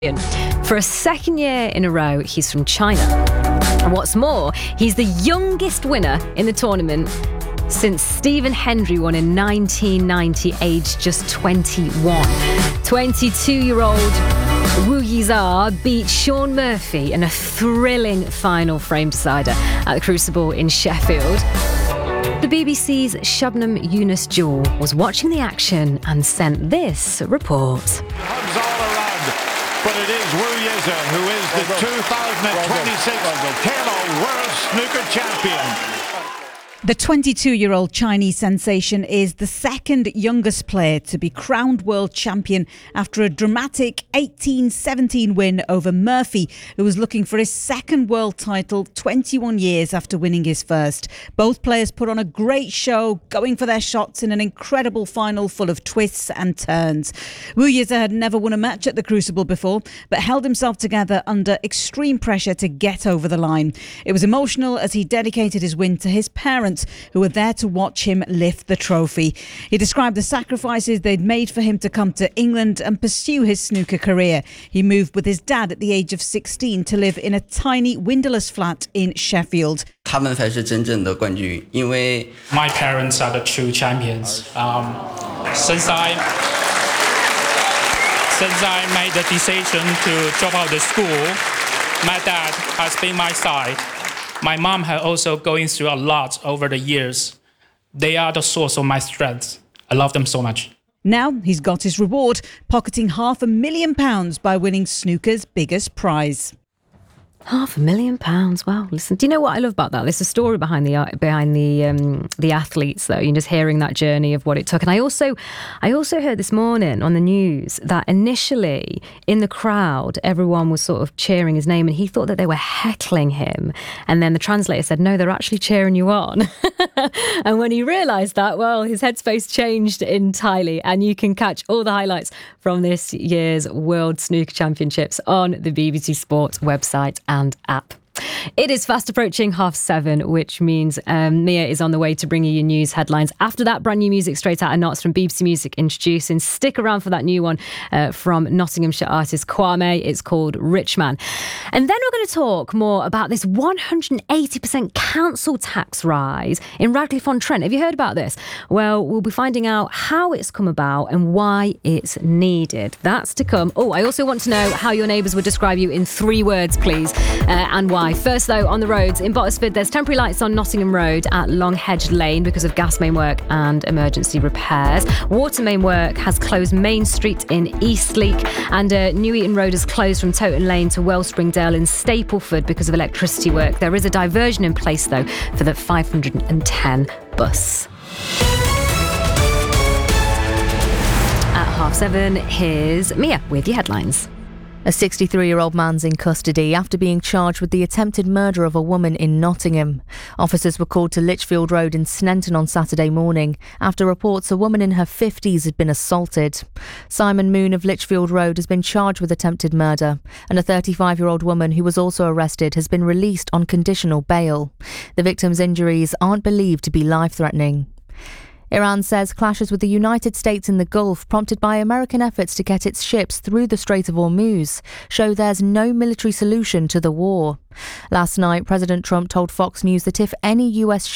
For a second year in a row, he's from China. And what's more, he's the youngest winner in the tournament since Stephen Hendry won in 1990, aged just 21. 22-year-old Wu Yiza beat Shaun Murphy in a thrilling final frame decider at the Crucible in Sheffield. The BBC's Shabnam Yunus Jewell was watching the action and sent this report. But it is Wu Yiza who is the 2026 Halo World Snooker Champion. The 22-year-old Chinese sensation is the second youngest player to be crowned world champion after a dramatic 18-17 win over Murphy, who was looking for his second world title 21 years after winning his first. Both players put on a great show, going for their shots in an incredible final full of twists and turns. Wu Yiza had never won a match at the Crucible before, but held himself together under extreme pressure to get over the line. It was emotional as he dedicated his win to his parents, who were there to watch him lift the trophy. He described the sacrifices they'd made for him to come to England and pursue his snooker career. He moved with his dad at the age of 16 to live in a tiny windowless flat in Sheffield. My parents are the true champions. Since I made the decision to drop out of school, my dad has been my side. My mom has also going through a lot over the years. They are the source of my strength. I love them so much. Now he's got his reward, pocketing £500,000 by winning snooker's biggest prize. £500,000. Wow. Listen, do you know what I love about that? There's a story behind the athletes, though. You're just hearing that journey of what it took. And I also heard this morning on the news that initially in the crowd, everyone was sort of cheering his name and he thought that they were heckling him. And then the translator said, no, they're actually cheering you on. And when he realised that, well, his headspace changed entirely. And you can catch all the highlights from this year's World Snooker Championships on the BBC Sports website and app. It is fast approaching 7:30, which means Mia is on the way to bring you your news headlines. After that, brand new music straight out of Knots from BBC Music introducing. Stick around for that new one from Nottinghamshire artist Kwame. It's called Rich Man. And then we're going to talk more about this 180% council tax rise in Radcliffe-on-Trent. Have you heard about this? Well, we'll be finding out how it's come about and why it's needed. That's to come. Oh, I also want to know how your neighbours would describe you in 3 words, please, and why. First, though, on the roads in Bottisford, there's temporary lights on Nottingham Road at Longhedge Lane because of gas main work and emergency repairs. Water main work has closed Main Street in Eastleek, and New Eaton Road is closed from Toton Lane to Wellspringdale in Stapleford because of electricity work. There is a diversion in place, though, for the 510 bus. At 7:30, here's Mia with your headlines. A 63-year-old man's in custody after being charged with the attempted murder of a woman in Nottingham. Officers were called to Lichfield Road in Sneinton on Saturday morning after reports a woman in her 50s had been assaulted. Simon Moon of Lichfield Road has been charged with attempted murder, and a 35-year-old woman who was also arrested has been released on conditional bail. The victim's injuries aren't believed to be life-threatening. Iran says clashes with the United States in the Gulf, prompted by American efforts to get its ships through the Strait of Hormuz, show there's no military solution to the war. Last night, President Trump told Fox News that if any US